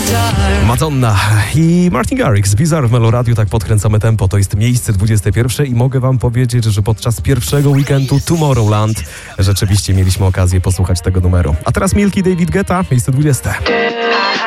Madonna i Martin Garrix, Bizarre w Meloradiu, tak podkręcamy tempo. To jest miejsce 21 i mogę wam powiedzieć, że podczas pierwszego weekendu Tomorrowland rzeczywiście mieliśmy okazję posłuchać tego numeru. A teraz Milki, David Guetta, miejsce 20.